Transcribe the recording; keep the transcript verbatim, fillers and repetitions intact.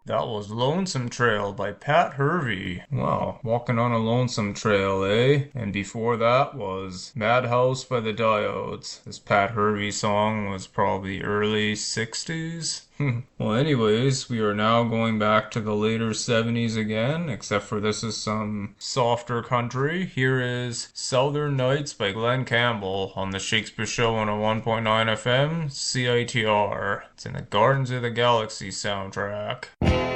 That was Lonesome Trail by Pat Hervey. Wow, walking on a lonesome trail, eh? And before that was Madhouse by the Diodes. This Pat Hervey song was probably early sixties. Well, anyways, we are now going back to the later seventies again, except for this is some softer country. Here is Southern Nights by Glenn Campbell on the Shakespeare Show on a one point nine F M, C I T R. It's in the Gardens of the Galaxy soundtrack.